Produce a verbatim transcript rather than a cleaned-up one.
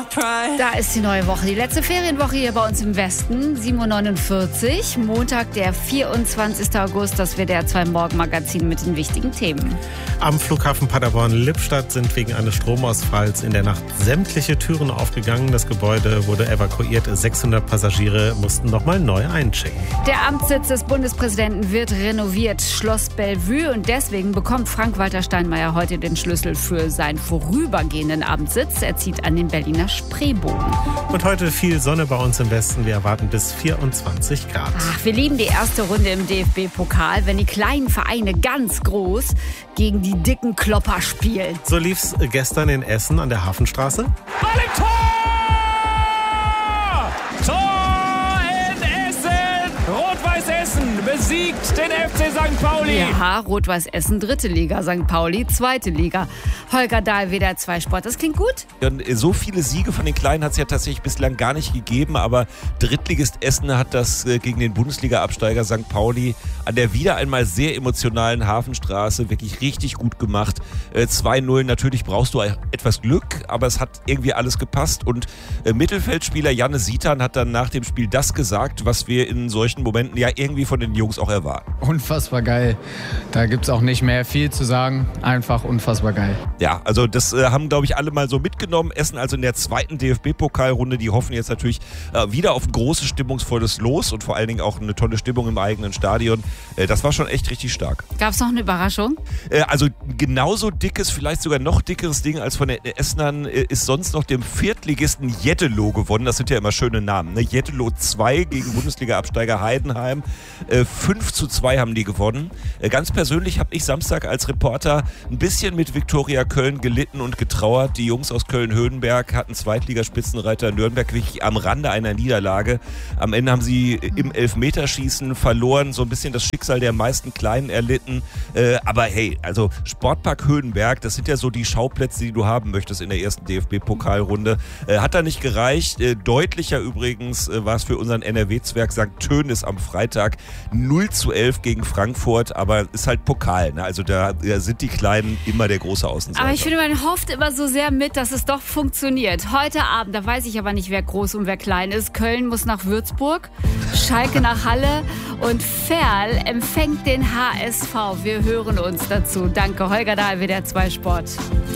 Da ist die neue Woche, die letzte Ferienwoche hier bei uns im Westen, sieben Uhr neunundvierzig, Montag, der vierundzwanzigster August, das W D R zwei Morgenmagazin mit den wichtigen Themen. Am Flughafen Paderborn-Lippstadt sind wegen eines Stromausfalls in der Nacht sämtliche Türen aufgegangen. Das Gebäude wurde evakuiert, sechshundert Passagiere mussten nochmal neu einchecken. Der Amtssitz des Bundespräsidenten wird renoviert, Schloss Bellevue, und deswegen bekommt Frank-Walter Steinmeier heute den Schlüssel für seinen vorübergehenden Amtssitz. Er zieht an den Berliner Spreebogen. Und heute viel Sonne bei uns im Westen. Wir erwarten bis vierundzwanzig Grad. Ach, wir lieben die erste Runde im D F B-Pokal, wenn die kleinen Vereine ganz groß gegen die dicken Klopper spielen. So lief's gestern in Essen an der Hafenstraße. Ball im Tor! Tor in Essen! Rot-Weiß Essen besiegt den F C Sankt Pauli. Ja, Rot-Weiß Essen, dritte Liga, Sankt Pauli, zweite Liga. Holger Dahl, W D R zwei Sport. Das klingt gut? Ja, so viele Siege von den Kleinen hat es ja tatsächlich bislang gar nicht gegeben, aber Drittligist Essen hat das gegen den Bundesliga-Absteiger Sankt Pauli an der wieder einmal sehr emotionalen Hafenstraße wirklich richtig gut gemacht. zwei null, natürlich brauchst du etwas Glück, aber es hat irgendwie alles gepasst, und Mittelfeldspieler Janne Sietan hat dann nach dem Spiel das gesagt, was wir in solchen Momenten ja irgendwie von den Jungs auch erwarten. Unfassbar geil. Da gibt es auch nicht mehr viel zu sagen. Einfach unfassbar geil. Ja, also das äh, haben, glaube ich, alle mal so mitgenommen. Essen also in der zweiten D F B-Pokalrunde. Die hoffen jetzt natürlich äh, wieder auf ein großes, stimmungsvolles Los und vor allen Dingen auch eine tolle Stimmung im eigenen Stadion. Äh, das war schon echt richtig stark. Gab es noch eine Überraschung? Äh, also genauso dickes, vielleicht sogar noch dickeres Ding als von den Essenern äh, ist sonst noch dem Viertligisten Jettelo gewonnen. Das sind ja immer schöne Namen. Ne? Jettelo zwei gegen Bundesliga-Absteiger Heidenheim. Äh, fünf zu zwei haben die gewonnen. Äh, ganz persönlich habe ich Samstag als Reporter ein bisschen mit Viktoria Köln gelitten und getrauert. Die Jungs aus Köln-Höhenberg hatten Zweitligaspitzenreiter Nürnberg wirklich am Rande einer Niederlage. Am Ende haben sie im Elfmeterschießen verloren, so ein bisschen das Schicksal der meisten Kleinen erlitten. Äh, aber hey, also Sportpark Höhenberg, das sind ja so die Schauplätze, die du haben möchtest in der ersten D F B-Pokalrunde. Äh, hat da nicht gereicht. Äh, deutlicher übrigens äh, war es für unseren N R W-Zwerg Sankt Tönis am Freitag. null zu elf gegen Frankfurt, aber ist halt Pokal. Ne? Also da, da sind die Kleinen immer der große Außenseiter. Aber ich finde, man hofft immer so sehr mit, dass es doch funktioniert. Heute Abend, da weiß ich aber nicht, wer groß und wer klein ist. Köln muss nach Würzburg, Schalke nach Halle und Ferl empfängt den H S V. Wir hören uns dazu. Danke, Holger Dahl, W D R zwei Sport.